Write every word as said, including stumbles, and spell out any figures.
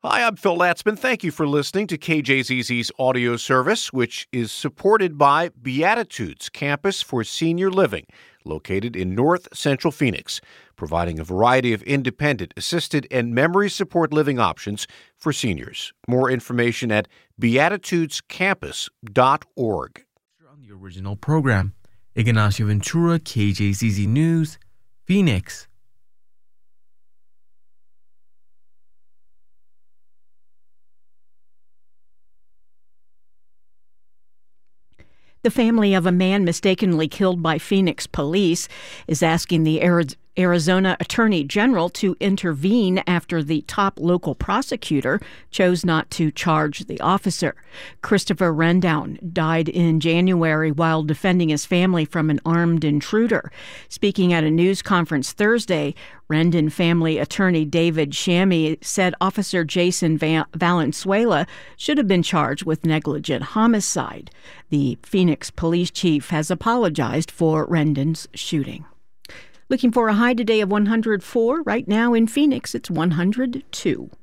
Hi, I'm Phil Latzman. Thank you for listening to K J Z Z's audio service, which is supported by Beatitudes Campus for Senior Living, located in North Central Phoenix, providing a variety of independent, assisted, and memory support living options for seniors. More information at beatitudes campus dot org. On the original program, Ignacio Ventura, K J Z Z News, Phoenix. The family of a man mistakenly killed by Phoenix police is asking the Arizona Attorney General to intervene after the top local prosecutor chose not to charge the officer. Christopher Rendown died in January while defending his family from an armed intruder. Speaking at a news conference Thursday, Rendon family attorney David Shammy said Officer Jason Valenzuela should have been charged with negligent homicide. The Phoenix police chief has apologized for Rendon's shooting. Looking for a high today of one hundred four. Right now in Phoenix, it's one hundred two.